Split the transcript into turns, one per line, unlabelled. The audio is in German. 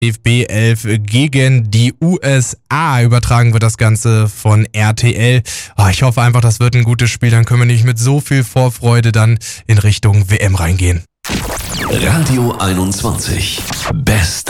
DFB 11 gegen die USA. Übertragen wird das Ganze von RTL. Ich hoffe einfach, das wird ein gutes Spiel. Dann können wir nicht mit so viel Vorfreude dann in Richtung WM reingehen.
Radio 21. Beste